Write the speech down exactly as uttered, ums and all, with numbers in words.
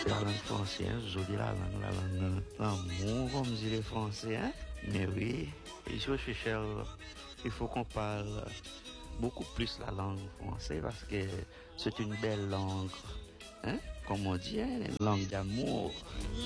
c'est la langue française, je dis la langue, la langue, l'amour, comme disent les Français, hein. Mais oui, il faut chercher, il faut qu'on parle beaucoup plus la langue française parce que c'est une belle langue, hein, comme on dit, hein, une langue d'amour.